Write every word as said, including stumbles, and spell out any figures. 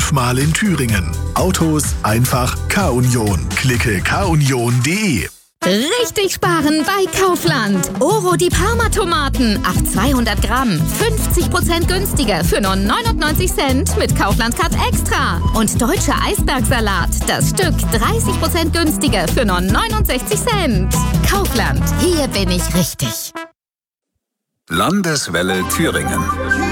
fünfmal in Thüringen. Autos einfach K-Union. Klicke k union punkt de. Richtig sparen bei Kaufland. Oro die Parma-Tomaten auf zweihundert Gramm. fünfzig Prozent günstiger für nur neunundneunzig Cent mit Kaufland Cut Extra. Und deutscher Eisbergsalat. Das Stück dreißig Prozent günstiger für nur neunundsechzig Cent. Kaufland. Hier bin ich richtig. Landeswelle Thüringen.